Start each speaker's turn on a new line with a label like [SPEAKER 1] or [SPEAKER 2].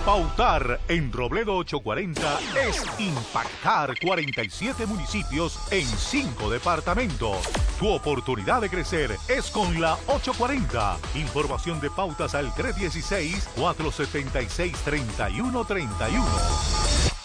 [SPEAKER 1] Pautar en Robledo 840 es impactar 47 municipios en 5 departamentos. Tu oportunidad de crecer es con la 840. Información de pautas al 316-476-3131.